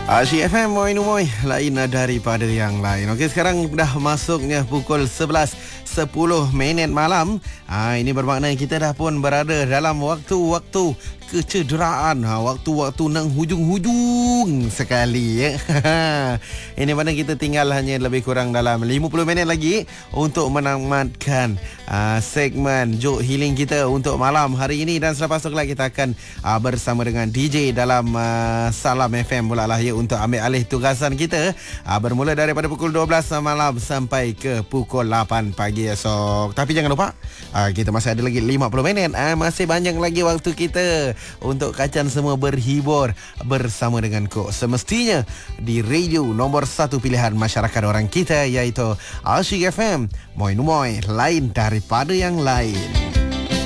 Asyik FM, Moin lain daripada yang lain. Okey, sekarang dah masuknya pukul 11.10 malam. Ini bermakna kita dah pun berada dalam waktu-waktu kecederaan, waktu-waktu nang hujung-hujung sekali ya. Ini mana kita tinggal hanya lebih kurang dalam 50 minit lagi untuk menamatkan segmen Jok Healing kita untuk malam hari ini, dan selepas tu kita akan bersama dengan DJ dalam Salam FM pula lah ya, untuk ambil alih tugasan kita bermula daripada pukul 12 malam sampai ke pukul 8 pagi esok. Tapi jangan lupa kita masih ada lagi 50 minit, masih banyak lagi waktu kita untuk kacang semua berhibur bersama dengan Kok semestinya di radio nombor 1 pilihan masyarakat orang kita, iaitu Asyik FM. Moin lain daripada yang lain.